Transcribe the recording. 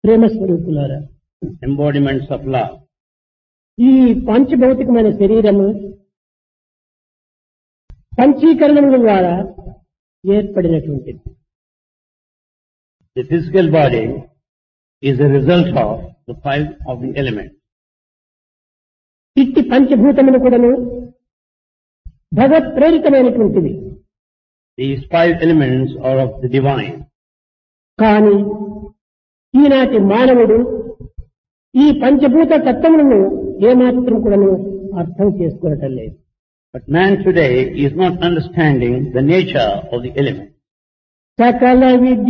ప్రేమ స్వరూపులారా, embodiments of love. ఈ పంచభౌతికమైన శరీరము పంచీకరణముల ద్వారా ఏర్పడినటువంటిది. The physical body is a result of the five of the elements. ఇట్టి పంచభూతములు కూడాను భగవత్ ప్రేరితమైనటువంటివి. These five elements are of the divine. కానీ ఈనాటి మానవుడు ఈ పంచభూత తత్వములను ఏమాత్రం కూడాను అర్థం చేసుకోవటం లేదు. But man today is not understanding the nature of the elements. సకల విద్య